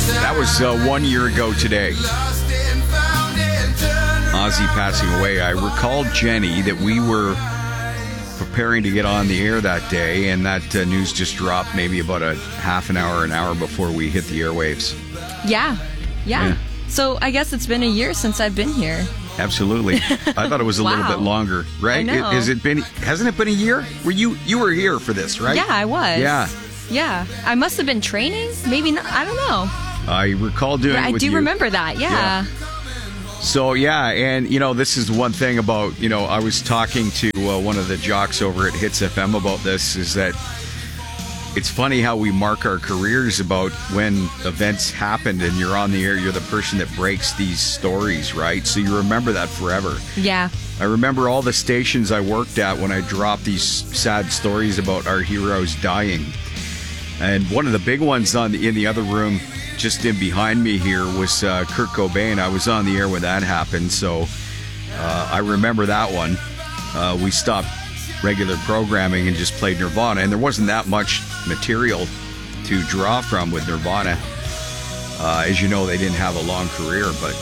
That was 1 year ago today. Ozzy passing away. I recalled, Jenny, that we were preparing to get on the air that day, and that news just dropped maybe about a half an hour before we hit the airwaves. Yeah. So I guess it's been a year since I've been here. Absolutely. I thought it was a little bit longer, right? I know. Hasn't it been a year? You were here for this, right? Yeah, I was. Yeah. I must have been training. Maybe not. I don't know. I recall doing it with you. I do remember that. Yeah. So, and, this is one thing about, I was talking to one of the jocks over at Hits FM about this, is that it's funny how we mark our careers about when events happened and you're on the air, you're the person that breaks these stories, right? So you remember that forever. Yeah. I remember all the stations I worked at when I dropped these sad stories about our heroes dying. And one of the big ones in the other room, just in behind me here, was Kurt Cobain. I was on the air when that happened, so I remember that one. We stopped regular programming and just played Nirvana, and there wasn't that much material to draw from with Nirvana. As you know, they didn't have a long career, but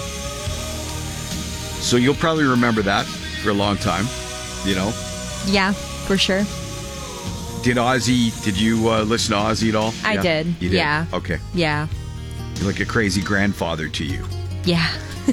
so you'll probably remember that for a long time, Yeah, for sure. Did you listen to Ozzy at all? I did. You did? Yeah. Okay. Yeah. You're like a crazy grandfather to you. Yeah.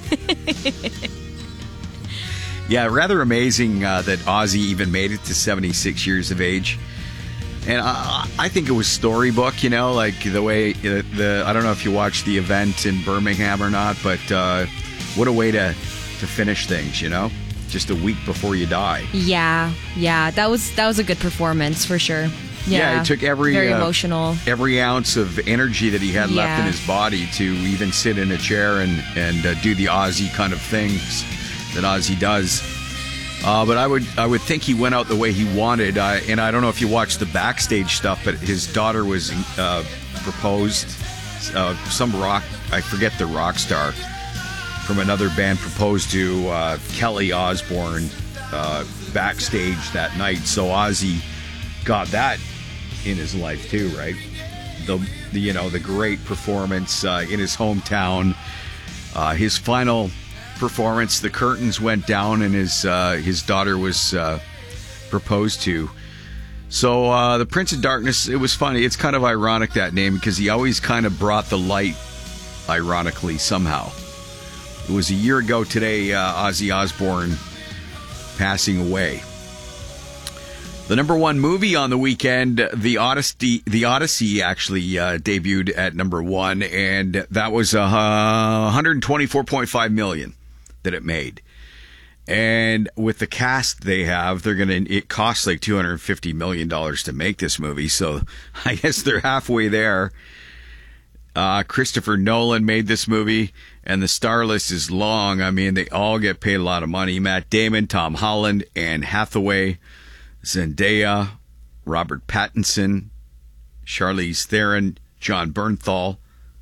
Yeah, rather amazing that Ozzy even made it to 76 years of age. And I think it was storybook, like the way I don't know if you watched the event in Birmingham or not, but what a way to finish things, just a week before you die. Yeah. That was a good performance for sure. Yeah, it took very emotional. Every ounce of energy that he had left in his body to even sit in a chair and do the Ozzy kind of things that Ozzy does. But I would think he went out the way he wanted. And I don't know if you watched the backstage stuff, but his daughter was proposed. Some rock, I forget the rock star from another band, proposed to Kelly Osbourne backstage that night. So Ozzy got that in his life too, right? The great performance in his hometown. His final performance, the curtains went down and his daughter was proposed to. So the Prince of Darkness, it was funny. It's kind of ironic, that name, because he always kind of brought the light, ironically, somehow. It was a year ago today, Ozzy Osbourne passing away. The number one movie on the weekend, The Odyssey actually debuted at number one, and that was $124.5 million that it made. And with the cast they have, it costs like $250 million to make this movie, so I guess they're halfway there. Christopher Nolan made this movie, and the star list is long. I mean, they all get paid a lot of money. Matt Damon, Tom Holland, Anne Hathaway, Zendaya, Robert Pattinson, Charlize Theron, John Bernthal,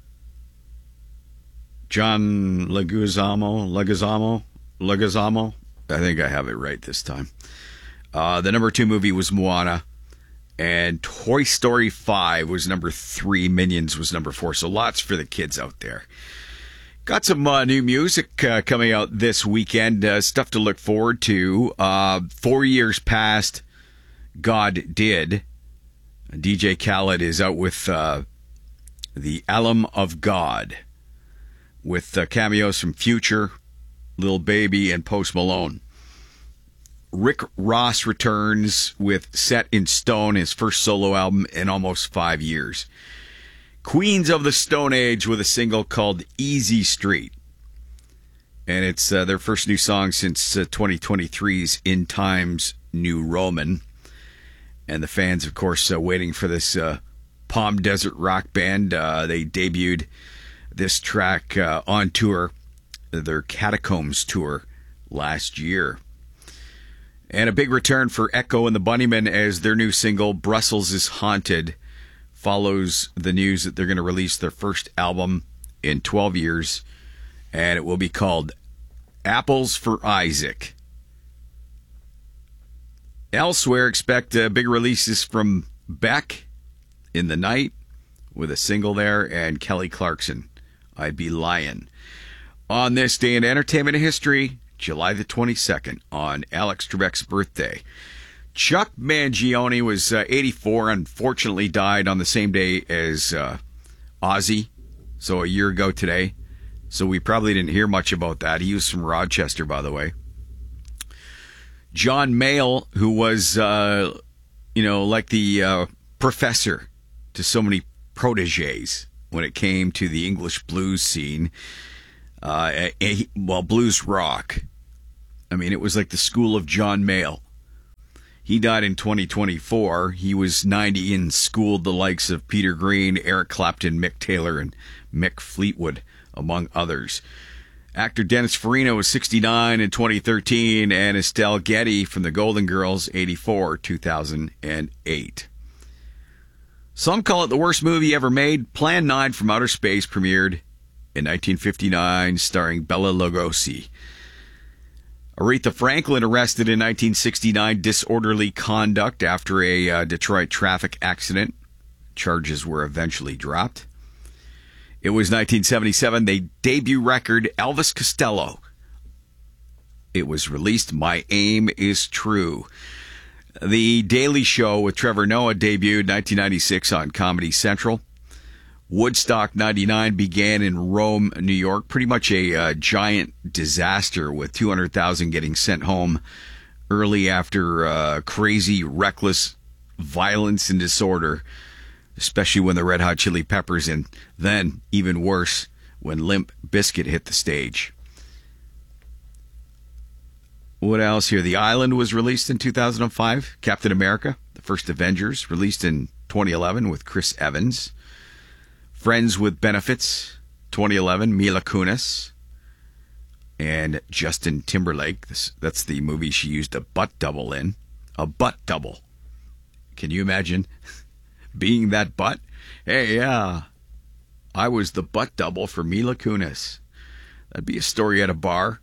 John Leguizamo. I think I have it right this time. The number two movie was Moana, and Toy Story 5 was number 3. Minions was number 4. So lots for the kids out there. Got some new music coming out this weekend. Stuff to look forward to. 4 years past, God Did. DJ Khaled is out with the Alum of God, with cameos from Future, Lil Baby, and Post Malone. Rick Ross returns with Set in Stone, his first solo album in almost 5 years. Queens of the Stone Age with a single called Easy Street. And it's their first new song since 2023's In Times New Roman. And the fans, of course, waiting for this Palm Desert rock band. They debuted this track on tour, their Catacombs tour, last year. And a big return for Echo and the Bunnymen as their new single, Brussels is Haunted, follows the news that they're going to release their first album in 12 years, and it will be called Apples for Isaac. Elsewhere, expect big releases from Beck in the Night with a single there, and Kelly Clarkson I'd be lying. On this day in entertainment history, July the 22nd, on Alex Trebek's birthday, Chuck Mangione was 84, unfortunately died on the same day as Ozzy, so a year ago today. So we probably didn't hear much about that. He was from Rochester, by the way. John Mayall, who was, like the professor to so many protégés when it came to the English blues scene. Blues rock. I mean, it was like the school of John Mayall. He died in 2024. He was 90 and schooled the likes of Peter Green, Eric Clapton, Mick Taylor, and Mick Fleetwood, among others. Actor Dennis Farina was 69 in 2013, and Estelle Getty from the Golden Girls, 84, 2008. Some call it the worst movie ever made. Plan 9 from Outer Space premiered in 1959, starring Bela Lugosi. Aretha Franklin arrested in 1969, disorderly conduct after a Detroit traffic accident. Charges were eventually dropped. It was 1977, the debut record, Elvis Costello. It was released, My Aim is True. The Daily Show with Trevor Noah debuted 1996 on Comedy Central. Woodstock 99 began in Rome, New York. Pretty much a giant disaster with 200,000 getting sent home early after crazy, reckless violence and disorder, especially when the Red Hot Chili Peppers, and then even worse when Limp Bizkit hit the stage. What else here? The Island was released in 2005. Captain America, the first Avengers, released in 2011 with Chris Evans. Friends with Benefits, 2011, Mila Kunis and Justin Timberlake. That's the movie she used a butt double in. A butt double. Can you imagine being that butt? Hey, yeah, I was the butt double for Mila Kunis. That'd be a story at a bar.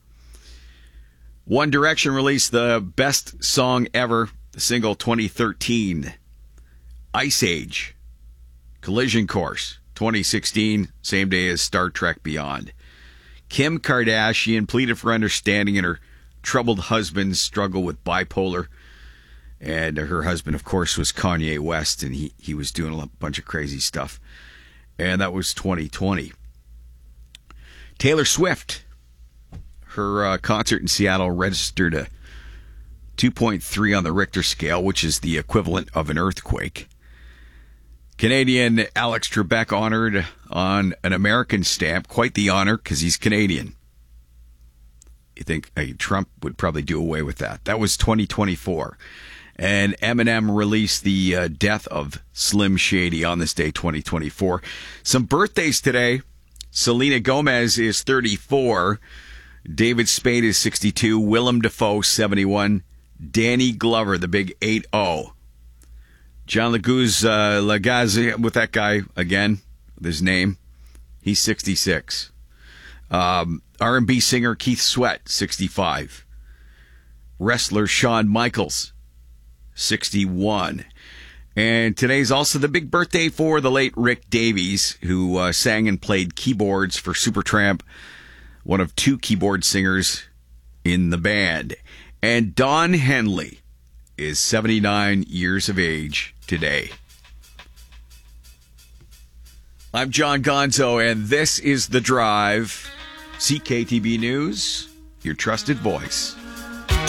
One Direction released the best song ever, the single 2013, Ice Age, Collision Course. 2016, same day as Star Trek Beyond. Kim Kardashian pleaded for understanding in her troubled husband's struggle with bipolar. And her husband, of course, was Kanye West, and he was doing a bunch of crazy stuff. And that was 2020. Taylor Swift, her concert in Seattle registered a 2.3 on the Richter scale, which is the equivalent of an earthquake. Canadian Alex Trebek honored on an American stamp. Quite the honor, because he's Canadian. You think Trump would probably do away with that. That was 2024. And Eminem released the death of Slim Shady on this day, 2024. Some birthdays today. Selena Gomez is 34. David Spade is 62. Willem Dafoe, 71. Danny Glover, the big 8-0. John Lagazzi, with that guy again, with his name, he's 66. R&B singer Keith Sweat, 65. Wrestler Shawn Michaels, 61. And today's also the big birthday for the late Rick Davies, who sang and played keyboards for Supertramp, one of two keyboard singers in the band. And Don Henley is 79 years of age today. I'm John Gonzo, and this is The Drive, CKTB News, your trusted voice.